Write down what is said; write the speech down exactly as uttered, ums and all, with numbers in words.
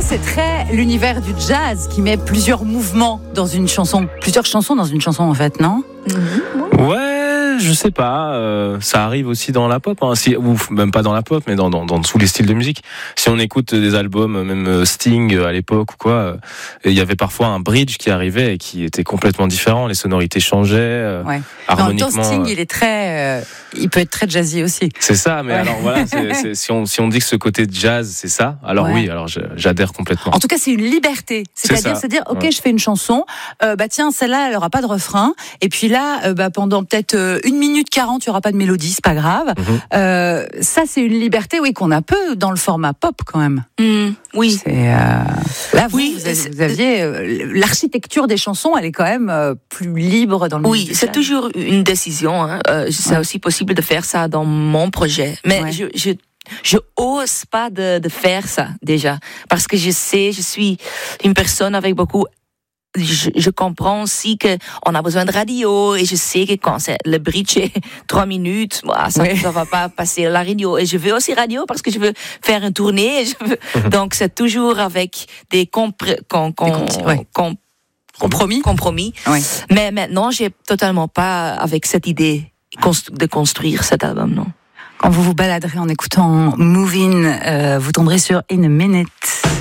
c'est très l'univers du jazz qui met plusieurs mouvements dans une chanson, plusieurs chansons dans une chanson en fait, non ? Mmh. Ouais, je sais pas. Euh, ça arrive aussi dans la pop, hein, si, ou même pas dans la pop, mais dans, dans, dans tous les styles de musique. Si on écoute des albums, même Sting à l'époque ou quoi, il y avait parfois un bridge qui arrivait et qui était complètement différent. Les sonorités changeaient. Euh, ouais. Harmoniquement. Non, Sting, il est très, euh, il peut être très jazzy aussi. C'est ça, mais ouais. alors voilà, c'est, c'est, si on si on dit que ce côté de jazz, c'est ça, alors ouais. oui, alors je, j'adhère complètement. En tout cas, c'est une liberté. C'est-à-dire, c'est, c'est dire, ok, ouais. je fais une chanson, euh, bah tiens, celle-là, elle aura pas de refrain, et puis là, euh, bah pendant peut-être euh, une minute quarante, il y aura pas de mélodie, c'est pas grave. Mm-hmm. Euh, ça, c'est une liberté, oui, qu'on a peu dans le format pop quand même. Mm, oui. C'est, euh... Là, vous, oui, vous, avez, vous aviez euh, l'architecture des chansons, elle est quand même euh, plus libre dans le. Oui, c'est toujours une décision. Hein. Euh, c'est ouais. aussi possible de faire ça dans mon projet, mais ouais. je, je je ose pas de, de faire ça déjà parce que je sais, je suis une personne avec beaucoup. Je, je comprends aussi que on a besoin de radio et je sais que quand c'est le bridge est trois minutes, moi, ça, oui. ça va pas passer à la radio. Et je veux aussi radio parce que je veux faire une tournée. Et je veux... mm-hmm. Donc c'est toujours avec des compr- com- com- des ouais. com- compromis. Compromis. Oui. Mais maintenant, j'ai totalement pas avec cette idée de construire cet album, non. Quand vous vous baladerez en écoutant Movin', euh, vous tomberez sur In a Minute.